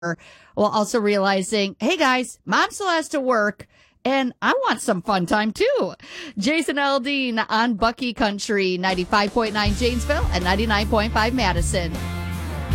while also realizing, hey guys, mom still has to work and I want some fun time too. Jason Aldean on Bucky Country, 95.9 Janesville and 99.5 Madison.